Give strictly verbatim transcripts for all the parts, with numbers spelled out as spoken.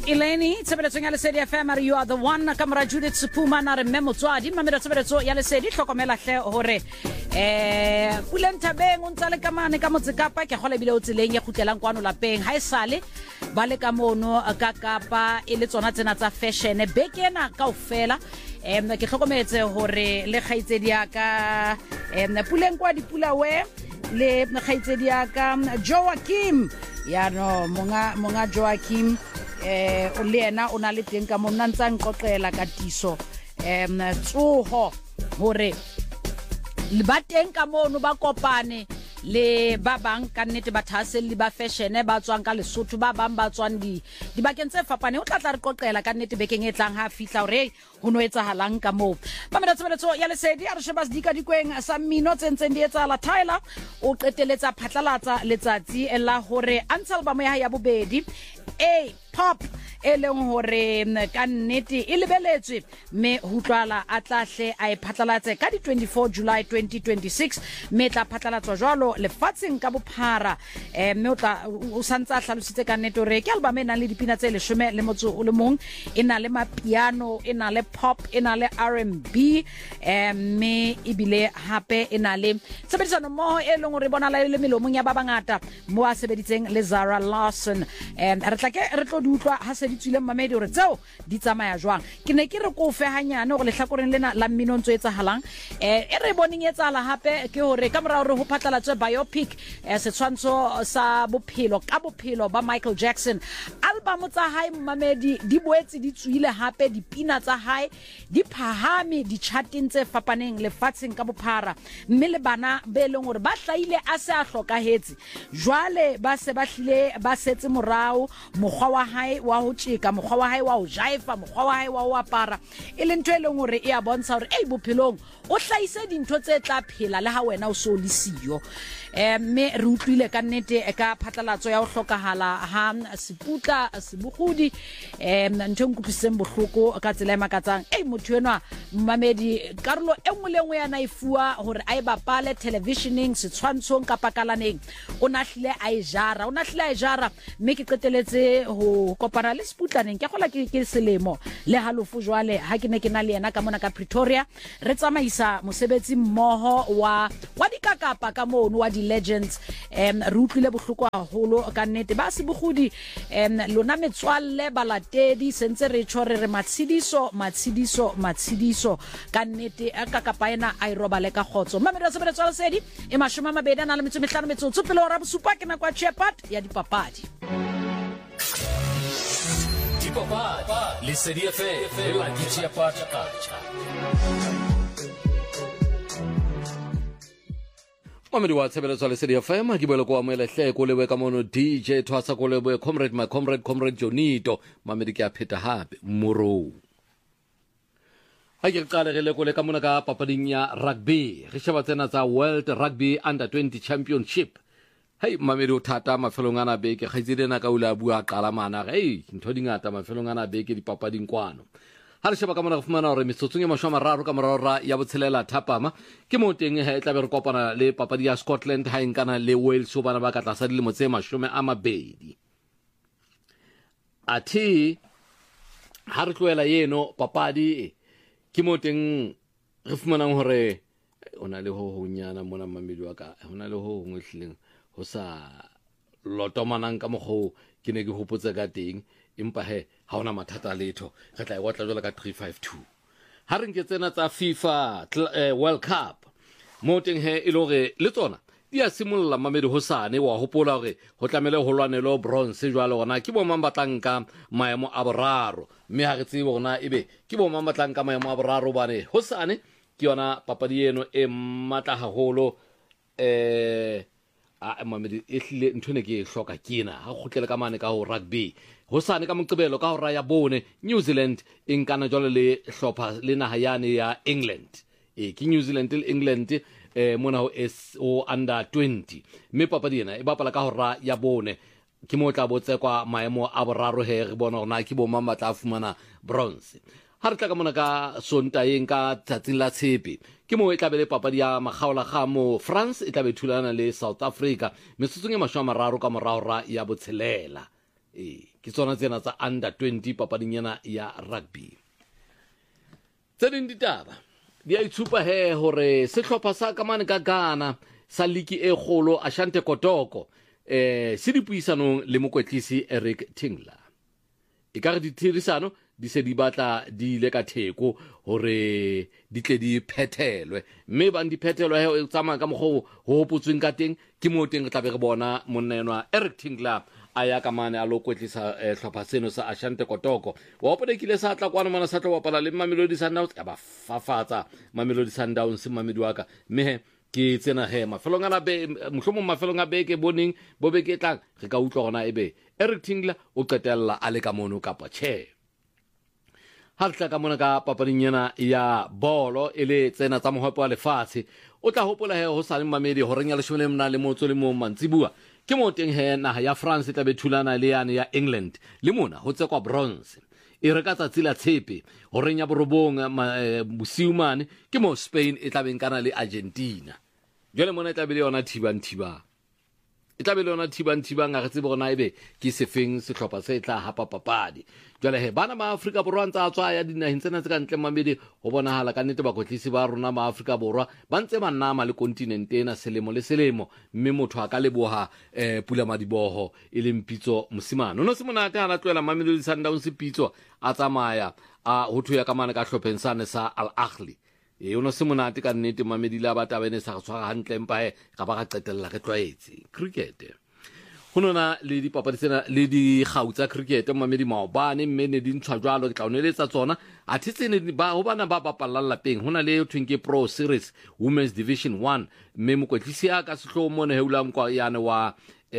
Eleni, tshebeletso ya Lesedi F M, you are the one. Kamera Judith Supuma na re Memotswadi, mamela tshebeletso ya Lesedi hlokomela hle hore eh Pulenthabeng o ntse le kamane ka Motsekapa ke gole bile o tseleng ya khutlelang kwano lapeng ha esale ba le ka mono ka Kapa e le tsona tsena tsa fashion bekena kaofela em ke hlokometse hore le khaitsedi ya ka em Puleng kwa dipula we le khaitsedi ya ka Joaquim ya no monga monga Joaquim eh o le ena o na le teng ka monna ntsa nqoqela ka tiso em tsoho hore le ba teng ka mono ba kopane le ba bang ka nnete ba thaselle ba fashion ba tswang ka Lesotho ba bang ba tswang di dibakeng tse fapane o tla tla re qoqela ka nnete bekeng e tlang ha fihla hore ho no etsahalang ka moo ba mera tshebeletso ya Lesedi a re sheba sedika dikweng sa mmino tsentseng di etsahala Tyler o qeteletsa phatlalatsa letsatsi la hore antse album ya ya bobedi a pop e leng hore ka nnete e lebeletswe me ho tlala a tlahle a e phatlalatse ka di twenty-four July twenty twenty-six me tla phatlalatswa jwalo lefatsheng ka bophara eh me o tla o santsa hlalositse ka nnete hore ke album e nang le dipina tse leshome le motso o le mong e na le mapiano e na le pop e na le R and B eh me ibile hape e na le sebedisano mo e leng hore bona le melomong ya ba bangata mo a sebeditseng le Zara Larson eh re tla ke re tlo di utlwa ha se di tswile mamedi hore tseo di tsamaya jwang ke ne ke re ko fe hanyane gore le hlakoreng lena la mmino ntse etsahalang eh e re boning etsahala hape ke hore ka mora hore ho phatlalatswe biopic eh setshwantsho sa bophelo ka bophelo ba Michael Jackson album tsa hae mamedi di boetse di tswile hape dipina tsa hae di phahame di charting tse fapaneng lefatsheng ka bophara mme le bana be leng hore ba hlaile a se a hlokahetse jwale ba se ba hlile ba setse morao mokgwa wa hae wa ho tjeka mokgwa wa hae wa ho jaifa mokgwa wa hae wa ho apara e le ntwe e leng hore e a bontsha hore ei bophelong o hlaise dintho tse tla phela le ha wena o so le siyo eh me re utlwile ka nnete ka phatlalatso ya ho hlokahala ha seputla sebugudi eh ntho nkupiseng bohloko ka tsela e makatsang ei motho enwa mmamedi karolo e nngwe le nngwe yana ifua hore a e bapale televisioning setshwantshong ka pakalaneng o nahlile a e jara o nahlile a e jara mme ke qeteletse ho kopana le seputlaneng ke gola ke ke selemo le halofu jwale ha ke ne ke na le yena ka mona ka Pretoria re tsamaisa mosebetsi mmoho wa wa dikakapa ka mono wa di legends em re utlwile bohloko haholo ka nnete ba sebugudi em lona metswalle balatedi sentse re tshore re matshidiso matshidiso matshidiso ka nnete a kakapa ena a iroba le ka khotso mamela sebetso ya Lesedi e mashoma mabedi na le metso mehlano metso tsupelo ra bosupa ke na kwa Chepat ya dipapadi dipapadi Lesedi F M la Chepat Mamedi wa tshebeletso Lesedi F M ke belo kwa moelehle ko lewe ka mono D J Thwasa ko lewe comrade my comrade comrade Jonito mamedi ke a pheta hape moro ha ke qale re le ko le ka mona ka papading ya rugby re sheba tsena tsa World Rugby Under twenty Championship hey mamedi o thata mafelong ana beke khaitsedena ka ula bua qala mana hey ntho dingata mafelong ana beke dipapading kwano ha re sheba ka mona go fumana hore metsotsong e mashwa mararo ka morara ya botshelela thapama ke mo teng he tla be re kopana le papadi ya Scotland ha inkana le Wales so bana ba ka tlasa dilemo tse mashome a mabedi athi ha re tloela yeno papadi ke mo teng re fumana hore ona le ho honyana mona mamedi wa ka ona le ho hongwe hleng ho sa lotomanang ka mogho ke ne ke hopotsa ka teng impa he ha ona mathata letho re tla e watla jwala ka three five two ha re nketsena tsa FIFA World Cup mo teng he e lore le tsona di a simolla mamedi ho sane wa hopola hore ho tlamele ho lwanelo bronze jwalo gona ke bo mambatlanka maemo a boraro mme ha re tsebe bona ebe ke bo mambatlanka maemo a boraro bane ho sane ke yona papadi eno e matla haholo eh a mamedi e hlile nthone ke e hloka kena ha khotlela ka mane ka ho rugby ho sane ka moqebelo ka ho raya bone New Zealand inkana jwale le hlopha le naha yane ya England e ke New Zealand le England eh mona ho S O under twenty me papadi ena e bapala ka ho ra ya bone ke mo tla botse kwa maemo a boraro he re bona hore na ke bo mama tla fumana bronze ha re tla ka mona ka Sontaeng ka tsatsing la tshepe ke mo e tlabele papadi ya magaola ga mo France e tlabe thulana le South Africa metsotsong e mashwa mararo ka morao ra ya botshelela e ke tsona tsena tsa under twenty papading yana ya rugby. Tse ding ditaba di a itshupa he hore sehlopha sa kamane ka Ghana sa liki e kgolo Ashanti Kotoko eh se dipuisanong le mokwetlisi Eric Tingler. E ka re dithirisano di se di batla di ile ka theko hore di tle di phethelwe, mme ba di phethelwa he o tsamaya ka mogho ho hopotsweng ka teng ke mo teng re tla be re bona monnenwa Eric Tingler aya kamane a lo kwetlisa hlopha seno sa Ashanti Kotoko. Wa opodekile sa tla kwana mona sa tlo bapala le Mamelodi Sundowns ya ba fafatsa Mamelodi Sundowns mamedi wa ka, mme ke tsena he mafelong a be mohlomong mafelong a beke boning bo beke tlang re ka utlwa gona ebe Eric Tingler o qetella a le ka mono kapa che. Ha tla ka mona ka papading yana ya bolo ele tsena tsa mohopo wa lefatshe o tla hopola he ho sa le mamedi ho renya leshome mna le motso le mo mantsibua ke mo teng he naha ya France tla bethulana le yana ya England le mona ho tsekwa bronze e re ka tsatsi la tshepe ho renya borobong bosiumane ke mo Spain e tla beng kana le Argentina. Jole mona e tla be le yona thibang thibang e tla be le yona thibang thibang ga re tsebe gona ebe ke sefeng sehlopha se tla hapa papadi. Jole he bana ba Afrika Borwa ntse a tswa ya dinaheng tsena tse ka ntle mamedi ho bonahala ka nnete bakwetlisi ba rona ma Afrika Borwa ba ntse ba nama le continent ena selemo le selemo, mme motho a ka leboha eh Pula Madiboho e le Mpitso Mosimane. No se monate ha na tloela Mamelodi Sundowns Pitso a tsamaya a ho thuya ka mana ka hlopheng sane sa Al Ahly. E ono se monate ka nnete mamedi la ba tabene sa go tshwara hantle empa he ga ba ga qetella re tlwaetse cricket. Honona le di papadi tsena le di gautsa cricket mamedi maobane mme ne di ntshwa jwalo ke tla oneletsa tsona a thitsene ba ho bana ba bapalla lapeng hona le twinke pro series women's division one mme mokwetlisi a ka sehloho mona he ulang kwa yana wa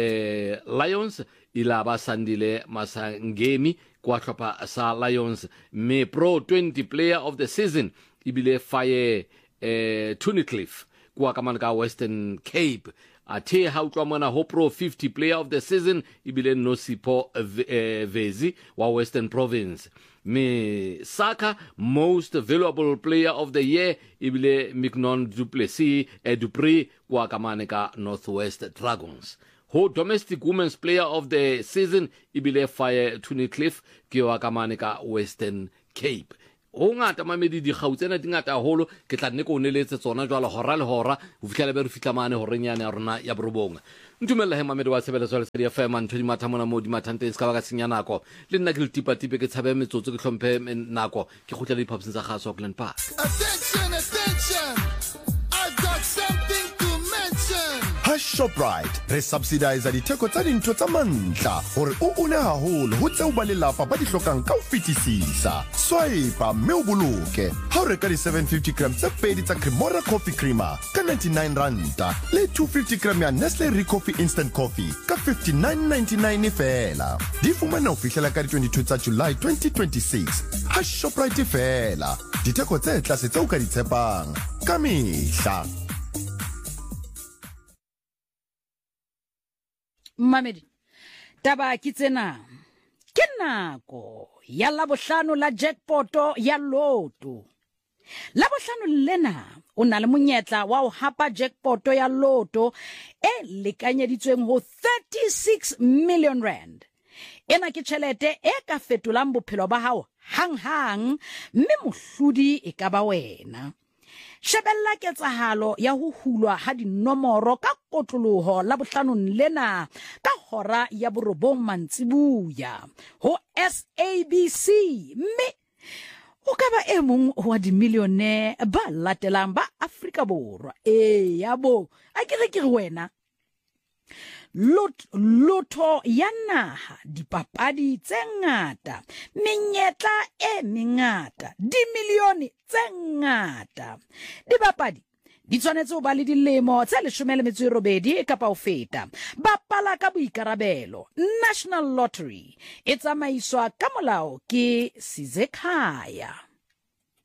eh Lions ila ba Sandile Masangemi kwa hlopha sa Lions, mme pro twenty player of the season ibile Faye eh Tunnicliffe kwa kamana ka Western Cape. Ate ha utlwa mona ho pro fifty player of the season ibile Nosipo eh, Vezi wa Western Province. Me Saka most valuable player of the year ibile Mignon Duplessis eh, Dupree kwa kamane ka Northwest Dragons. Ho domestic women's player of the season ibile Faye Tunnicliffe ke wa kamane ka Western Cape. O ngata mamedi di gautsena di ngata holo ke tla nne ko neletse tsona jwalo hora le hora ho fihlela be re fitlamane horenyane ya rona ya borobong. Ntumella he mamedi wa tshebeletso le ya F M ntho di matha mona mo di mathanteng ska ba ka senya nako le nna ke le tipa tipe ke tshabe metsotso ke hlomphe nako ke khutla le phapseng tsa gaso Auckland Park. Attention, attention, I've got something to mention. Shoprite re subsidize ditheko tsa dintho tsa mantla hore o une haholo ho tseo ba lelapa ba di hlokang ka ho fetisisa. Swipe mme o boloke ha o reka di seven fifty grams tse pedi tsa Cremora coffee creamer ka ninety-nine ranta le two fifty grams ya Nestle Recoffee instant coffee ka fifty-nine ninety-nine fela. Di fumana ho fihlela ka twenty-two tsa July twenty twenty-six. Ha Shoprite fela ditheko tse tlase tse o ka di tshepang ka mehla. Mamedi taba ke tsena ke nako ya la bohlano la jackpoto ya loto. La bohlano lena o na le monyetla wa ho hapa jackpoto ya loto e lekanyeditsweng ho thirty-six million rand. Ena ke tjhelete e ka fetolang bophelo ba hao hang hang, mme mohlodi e ka ba wena. Shebella ketsahalo ya ho hulwa ha dinomoro ka kotloloho la bohlanong lena ka hora ya borobong mantsibuya ho S A B C, mme o ka ba e mong wa dimilione ba latelang ba Afrika Borwa. E yabo a ke re ke wena Lot loto ya naha dipapadi tse ngata menyetla e mengata dimilione tse ngata. Dipapadi di tshwanetse ho ba le dilemo tse leshome le metso e robedi kapa ho feta. Bapala ka boikarabelo. National Lottery e tsamaiswa ka molao ke Sizekhaya.